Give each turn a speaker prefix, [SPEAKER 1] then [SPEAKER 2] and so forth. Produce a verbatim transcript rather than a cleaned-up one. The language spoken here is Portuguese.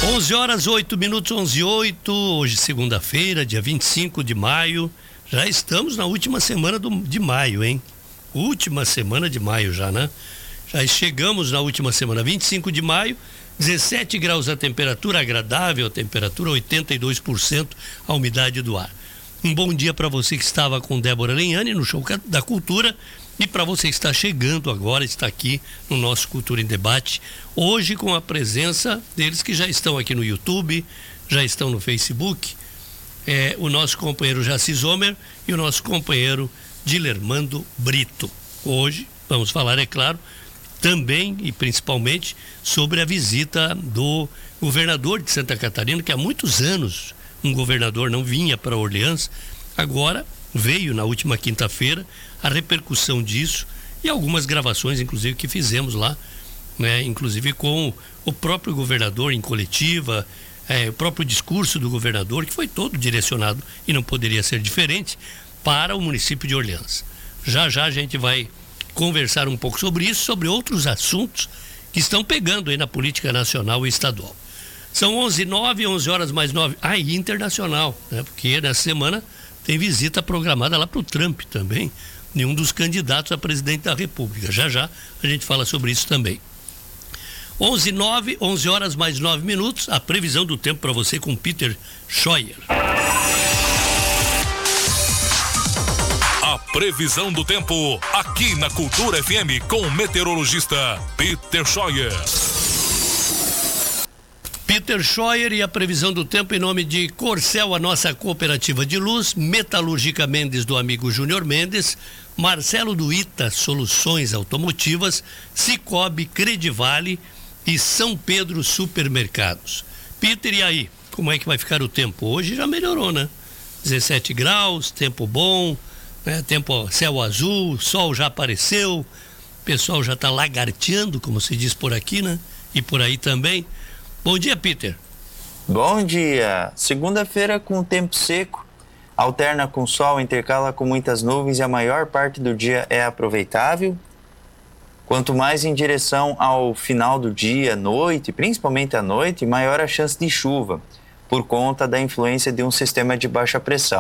[SPEAKER 1] onze horas, oito minutos, onze e oito, hoje segunda-feira, dia vinte e cinco de maio, já estamos na última semana do, de maio, hein? Última semana de maio já, né? Já chegamos na última semana, vinte e cinco de maio, dezessete graus a temperatura, agradável a temperatura, oitenta e dois por cento a umidade do ar. Um bom dia para você que estava com Débora Lenhani no Show da Cultura e para você que está chegando agora, está aqui no nosso Cultura em Debate, hoje com a presença deles que já estão aqui no YouTube, já estão no Facebook, é, o nosso companheiro Jaci Zomer e o nosso companheiro Dilermando Brito. Hoje vamos falar, é claro, também e principalmente sobre a visita do governador de Santa Catarina, que há muitos anos um governador não vinha para Orleans, agora veio na última quinta-feira, a repercussão disso e algumas gravações, inclusive, que fizemos lá, né? Inclusive com o próprio governador em coletiva, é, o próprio discurso do governador, que foi todo direcionado, e não poderia ser diferente, para o município de Orleans. Já já a gente vai conversar um pouco sobre isso, sobre outros assuntos que estão pegando aí na política nacional e estadual. São onze e nove, onze horas mais nove. Ah, e internacional, né? Porque nessa semana tem visita programada lá para o Trump também, nenhum dos candidatos a presidente da República. Já já a gente fala sobre isso também. onze e nove, onze horas mais nove minutos, a previsão do tempo para você com Peter Scheuer.
[SPEAKER 2] A previsão do tempo aqui na Cultura F M com o meteorologista Peter Scheuer.
[SPEAKER 1] Peter Scheuer e a previsão do tempo em nome de Corcel, a nossa cooperativa de luz, Metalúrgica Mendes do amigo Júnior Mendes, Marcelo do Ita Soluções Automotivas, Cicobi, Credivale e São Pedro Supermercados. Peter, e aí? Como é que vai ficar o tempo? Hoje já melhorou, né? dezessete graus, tempo bom, né? Tempo, céu azul, sol já apareceu, o pessoal já está lagarteando, como se diz por aqui, né? E por aí também. Bom dia, Peter.
[SPEAKER 3] Bom dia. Segunda-feira com tempo seco, alterna com sol, intercala com muitas nuvens e a maior parte do dia é aproveitável. Quanto mais em direção ao final do dia, noite, principalmente à noite, maior a chance de chuva, por conta da influência de um sistema de baixa pressão.